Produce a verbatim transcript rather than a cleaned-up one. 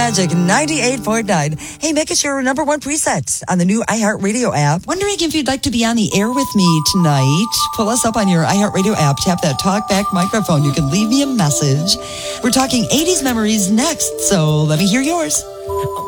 Magic ninety-eight point nine. Hey, make us your number one preset on the new iHeartRadio app. Wondering if you'd like to be on the air with me tonight? Pull us up on your iHeartRadio app. Tap that talkback microphone. You can leave me a message. We're talking eighties memories next, so let me hear yours.